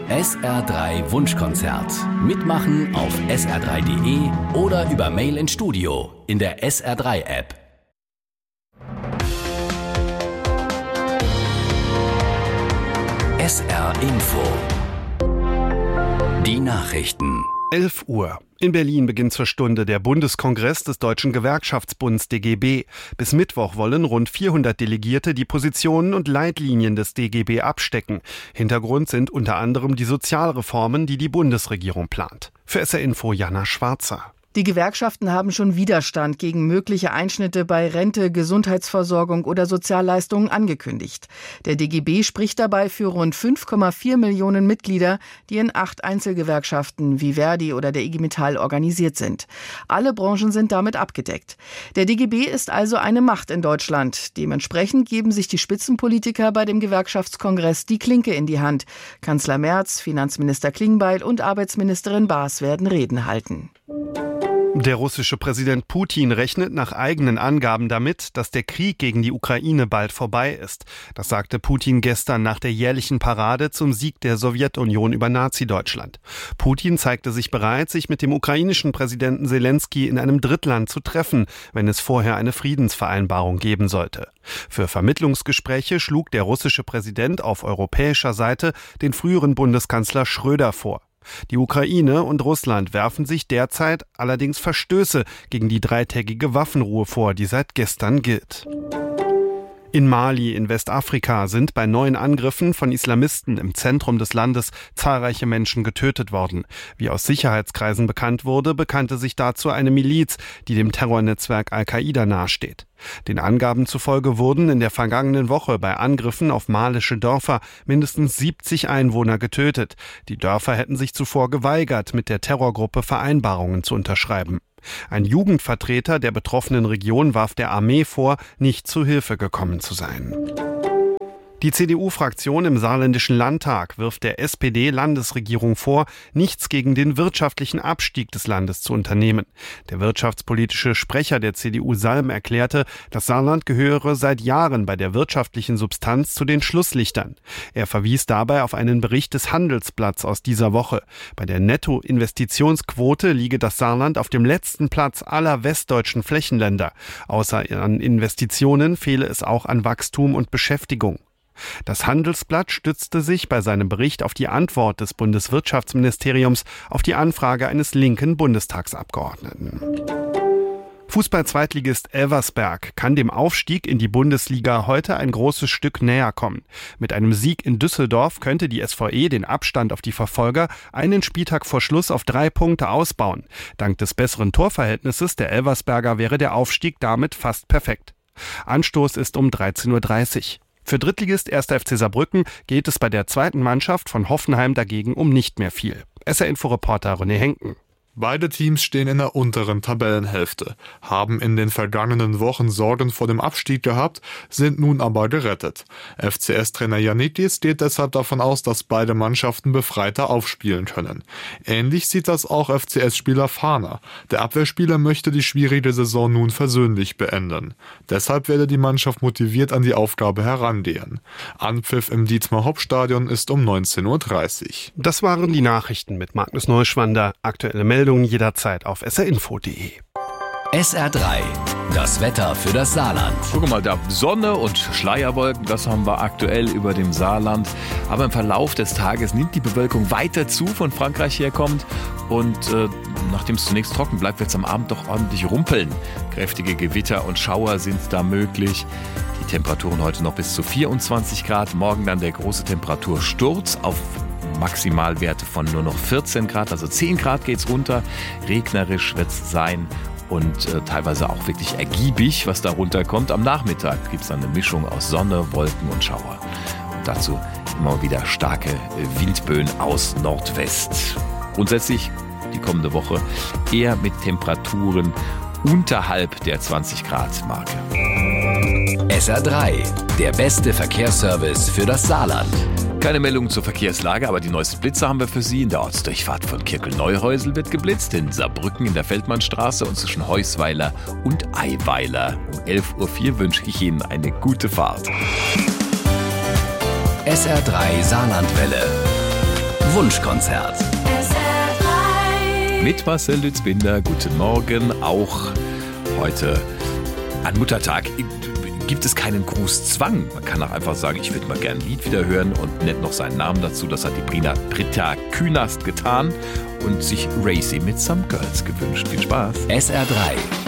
SR3 Wunschkonzert. Mitmachen auf sr3.de oder über Mail ins Studio in der SR3-App. SR Info. Die Nachrichten. 11 Uhr. In Berlin beginnt zur Stunde der Bundeskongress des Deutschen Gewerkschaftsbunds DGB. Bis Mittwoch wollen rund 400 Delegierte die Positionen und Leitlinien des DGB abstecken. Hintergrund sind unter anderem die Sozialreformen, die die Bundesregierung plant. Für SR Info Jana Schwarzer. Die Gewerkschaften haben schon Widerstand gegen mögliche Einschnitte bei Rente, Gesundheitsversorgung oder Sozialleistungen angekündigt. Der DGB spricht dabei für rund 5,4 Millionen Mitglieder, die in 8 Einzelgewerkschaften wie Verdi oder der IG Metall organisiert sind. Alle Branchen sind damit abgedeckt. Der DGB ist also eine Macht in Deutschland. Dementsprechend geben sich die Spitzenpolitiker bei dem Gewerkschaftskongress die Klinke in die Hand. Kanzler Merz, Finanzminister Klingbeil und Arbeitsministerin Baas werden Reden halten. Der russische Präsident Putin rechnet nach eigenen Angaben damit, dass der Krieg gegen die Ukraine bald vorbei ist. Das sagte Putin gestern nach der jährlichen Parade zum Sieg der Sowjetunion über Nazi-Deutschland. Putin zeigte sich bereit, sich mit dem ukrainischen Präsidenten Selenskyj in einem Drittland zu treffen, wenn es vorher eine Friedensvereinbarung geben sollte. Für Vermittlungsgespräche schlug der russische Präsident auf europäischer Seite den früheren Bundeskanzler Schröder vor. Die Ukraine und Russland werfen sich derzeit allerdings Verstöße gegen die 3-tägige Waffenruhe vor, die seit gestern gilt. In Mali in Westafrika sind bei neuen Angriffen von Islamisten im Zentrum des Landes zahlreiche Menschen getötet worden. Wie aus Sicherheitskreisen bekannt wurde, bekannte sich dazu eine Miliz, die dem Terrornetzwerk Al-Qaida nahesteht. Den Angaben zufolge wurden in der vergangenen Woche bei Angriffen auf malische Dörfer mindestens 70 Einwohner getötet. Die Dörfer hätten sich zuvor geweigert, mit der Terrorgruppe Vereinbarungen zu unterschreiben. Ein Jugendvertreter der betroffenen Region warf der Armee vor, nicht zu Hilfe gekommen zu sein. Die CDU-Fraktion im Saarländischen Landtag wirft der SPD-Landesregierung vor, nichts gegen den wirtschaftlichen Abstieg des Landes zu unternehmen. Der wirtschaftspolitische Sprecher der CDU Salm erklärte, das Saarland gehöre seit Jahren bei der wirtschaftlichen Substanz zu den Schlusslichtern. Er verwies dabei auf einen Bericht des Handelsblatts aus dieser Woche. Bei der Nettoinvestitionsquote liege das Saarland auf dem letzten Platz aller westdeutschen Flächenländer. Außer an Investitionen fehle es auch an Wachstum und Beschäftigung. Das Handelsblatt stützte sich bei seinem Bericht auf die Antwort des Bundeswirtschaftsministeriums auf die Anfrage eines linken Bundestagsabgeordneten. Fußball-Zweitligist Elversberg kann dem Aufstieg in die Bundesliga heute ein großes Stück näher kommen. Mit einem Sieg in Düsseldorf könnte die SVE den Abstand auf die Verfolger einen Spieltag vor Schluss auf 3 Punkte ausbauen. Dank des besseren Torverhältnisses der Elversberger wäre der Aufstieg damit fast perfekt. Anstoß ist um 13:30 Uhr. Für Drittligist 1. FC Saarbrücken geht es bei der zweiten Mannschaft von Hoffenheim dagegen um nicht mehr viel. SR-Info-Reporter René Henken. Beide Teams stehen in der unteren Tabellenhälfte, haben in den vergangenen Wochen Sorgen vor dem Abstieg gehabt, sind nun aber gerettet. FCS-Trainer Janitis geht deshalb davon aus, dass beide Mannschaften befreiter aufspielen können. Ähnlich sieht das auch FCS-Spieler Fahner. Der Abwehrspieler möchte die schwierige Saison nun versöhnlich beenden. Deshalb werde die Mannschaft motiviert an die Aufgabe herangehen. Anpfiff im Dietmar-Hopp-Stadion ist um 19:30 Uhr. Das waren die Nachrichten mit Magnus Neuschwander. Aktuelle Meldungen jederzeit auf srinfo.de. SR3, das Wetter für das Saarland. Guck mal, da Sonne und Schleierwolken, das haben wir aktuell über dem Saarland. Aber im Verlauf des Tages nimmt die Bewölkung weiter zu, von Frankreich herkommt. Und nachdem es zunächst trocken bleibt, wird es am Abend doch ordentlich rumpeln. Kräftige Gewitter und Schauer sind da möglich. Die Temperaturen heute noch bis zu 24 Grad. Morgen dann der große Temperatursturz auf Maximalwerte von nur noch 14 Grad, also 10 Grad geht's runter. Regnerisch wird's sein und teilweise auch wirklich ergiebig, was da runterkommt. Am Nachmittag gibt's dann eine Mischung aus Sonne, Wolken und Schauer. Und dazu immer wieder starke Windböen aus Nordwest. Grundsätzlich die kommende Woche eher mit Temperaturen unterhalb der 20 Grad Marke. SR3, der beste Verkehrsservice für das Saarland. Keine Meldung zur Verkehrslage, aber die neuesten Blitze haben wir für Sie. In der Ortsdurchfahrt von Kirkel-Neuhäusel wird geblitzt, in Saarbrücken in der Feldmannstraße und zwischen Heusweiler und Eiweiler. Um 11:04 Uhr wünsche ich Ihnen eine gute Fahrt. SR3 Saarlandwelle. Wunschkonzert. Mit Marcel Lützbinder, guten Morgen. Auch heute an Muttertag gibt es keinen Grußzwang. Man kann auch einfach sagen, ich würde mal gerne ein Lied wieder hören und nennt noch seinen Namen dazu. Das hat die Britta Künast getan und sich Racy mit Some Girls gewünscht. Viel Spaß. SR3